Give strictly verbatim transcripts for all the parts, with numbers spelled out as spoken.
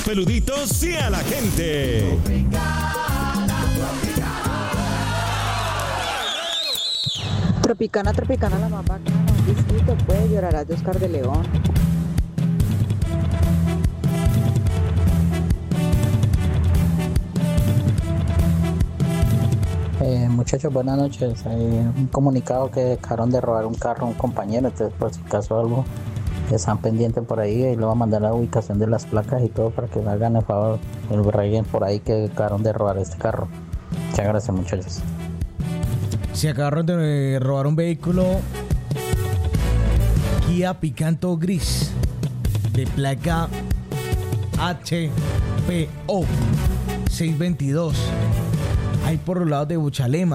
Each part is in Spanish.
Peluditos y a la gente. Tropicana, Tropicana, la más bacana. Un disquito, pues, Llorarás de Oscar de León. Eh, muchachos, buenas noches. Hay un comunicado que acabaron de robar un carro a un compañero, entonces por si acaso algo están pendientes por ahí, y le voy a mandar la ubicación de las placas y todo para que me hagan el favor, el rey por ahí que acabaron de robar este carro. Muchas gracias, muchachos. Se acabaron de robar un vehículo Kia Picanto gris de placa H P O seiscientos veintidós. Ahí por los lados de Buchalema.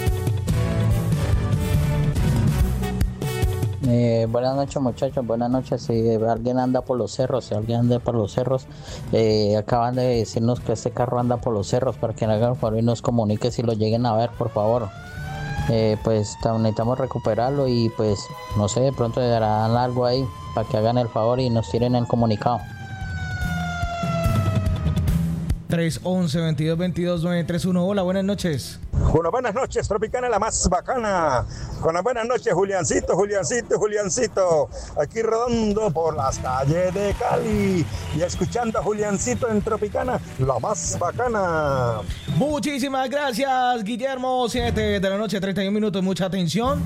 Eh, buenas noches, muchachos, buenas noches. Si alguien anda por los cerros, si alguien anda por los cerros, eh, acaban de decirnos que este carro anda por los cerros, para que hagan el favor y nos comunique si lo lleguen a ver, por favor. Eh, pues necesitamos recuperarlo y pues no sé, de pronto le darán algo ahí para que hagan el favor y nos tiren el comunicado. tres once, veintidós veintidós, nueve treinta y uno. Hola, buenas noches. Bueno, buenas noches, Tropicana, la más bacana. Con las buenas noches, Juliancito, Juliancito, Juliancito. Aquí rodando por las calles de Cali y escuchando a Juliancito en Tropicana, la más bacana. Muchísimas gracias, Guillermo. siete de la noche, treinta y un minutos. Mucha atención,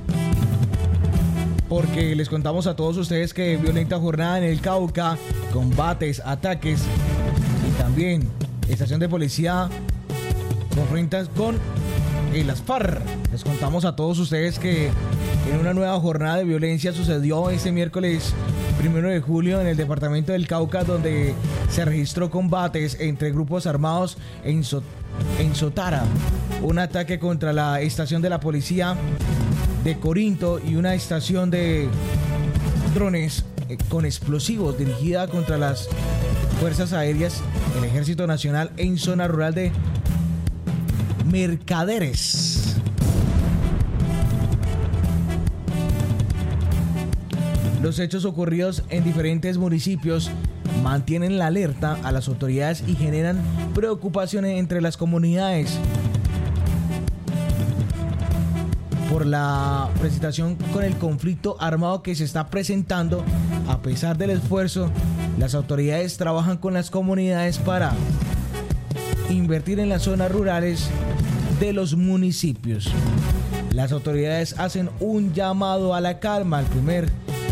porque les contamos a todos ustedes que violenta jornada en el Cauca, combates, ataques y también estación de policía confrontas con el las FARC. Les contamos a todos ustedes que en una nueva jornada de violencia sucedió este miércoles primero de julio en el departamento del Cauca, donde se registró combates entre grupos armados en, so- en Sotara, un ataque contra la estación de la policía de Corinto y una estación de drones eh, con explosivos dirigida contra las fuerzas aéreas, el Ejército Nacional, en zona rural de Mercaderes. Los hechos ocurridos en diferentes municipios mantienen la alerta a las autoridades y generan preocupaciones entre las comunidades por la presentación con el conflicto armado que se está presentando. A pesar del esfuerzo, las autoridades trabajan con las comunidades para invertir en las zonas rurales de los municipios. Las autoridades hacen un llamado a la calma. El primer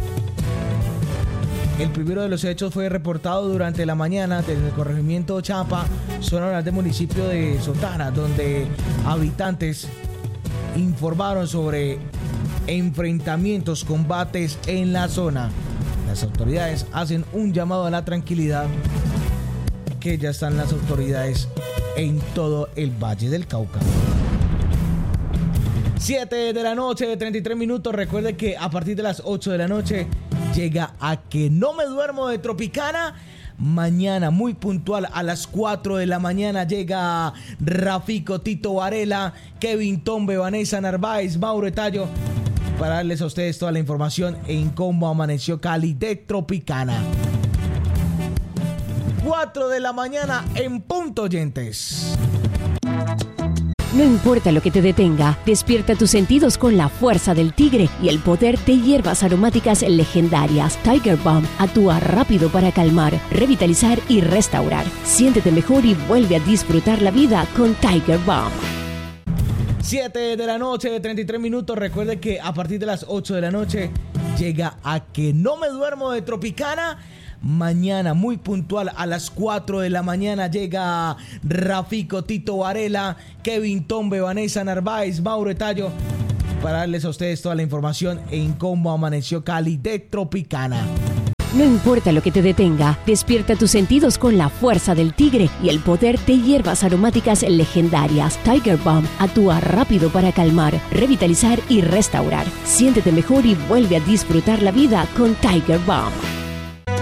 El primero de los hechos fue reportado durante la mañana desde el corregimiento Chapa, zona rural del municipio de Sotara, donde habitantes informaron sobre enfrentamientos, combates en la zona. Las autoridades hacen un llamado a la tranquilidad, que ya están las autoridades en todo el Valle del Cauca. siete de la noche, treinta y tres minutos. Recuerde que a partir de las ocho de la noche llega A Que No Me Duermo de Tropicana. Mañana, muy puntual, a las cuatro de la mañana llega Rafico, Tito Varela, Kevin Tombe, Vanessa Narváez, Mauro Tallo, para darles a ustedes toda la información en cómo amaneció Cali de Tropicana. cuatro de la mañana en punto, oyentes. No importa lo que te detenga, despierta tus sentidos con la fuerza del tigre y el poder de hierbas aromáticas legendarias. Tiger Balm actúa rápido para calmar, revitalizar y restaurar. Siéntete mejor y vuelve a disfrutar la vida con Tiger Balm. siete de la noche, treinta y tres minutos. Recuerde que a partir de las ocho de la noche llega A Que No Me Duermo de Tropicana. Mañana, muy puntual, a las cuatro de la mañana llega Rafico, Tito Varela, Kevin Tombe, Vanessa Narváez, Mauro Tallo, para darles a ustedes toda la información en cómo amaneció Cali de Tropicana. No importa lo que te detenga, despierta tus sentidos con la fuerza del tigre y el poder de hierbas aromáticas legendarias. Tiger Balm actúa rápido para calmar, revitalizar y restaurar. Siéntete mejor y vuelve a disfrutar la vida con Tiger Balm.